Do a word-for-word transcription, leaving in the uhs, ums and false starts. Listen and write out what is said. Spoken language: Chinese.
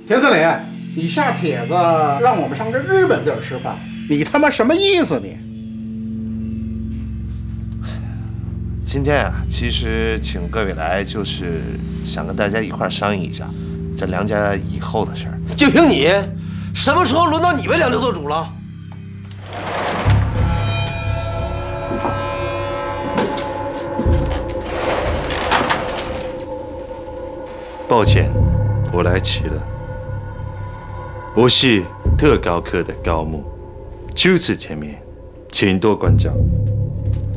田司令，你下帖子让我们上这日本地儿吃饭，你他妈什么意思你？ 今天啊，其实请各位来就是想跟大家一块儿商议一下这梁家以后的事儿。 就凭你，什么时候轮到你为梁家做主了？ 抱歉，我来迟了。我是特高科的高木，初次见面，请多关照。